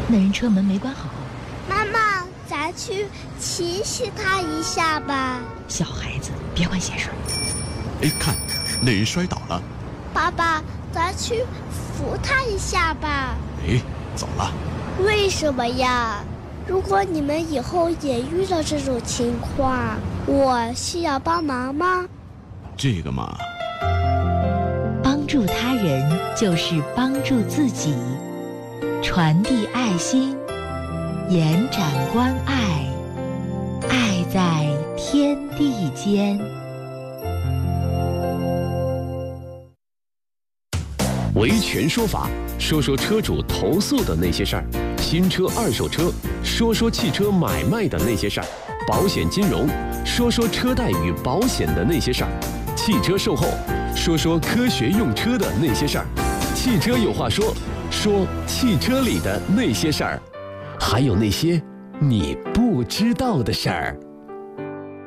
那人车门没关好。 妈妈，咱去提醒他一下吧。 小孩子别管闲事。 哎，看，那人摔倒了。 爸爸，咱去扶他一下吧。 哎，走了。 为什么呀？如果你们以后也遇到这种情况，我需要帮忙吗？ 这个嘛， 帮助他人就是帮助自己，传递爱心，延展关爱，爱在天地间。 维权说法，说说车主投诉的那些事儿；新车、二手车，说说汽车买卖的那些事儿；保险金融，说说车贷与保险的那些事儿；汽车售后，说说科学用车的那些事儿；汽车有话说，说汽车里的那些事儿，还有那些你不知道的事儿。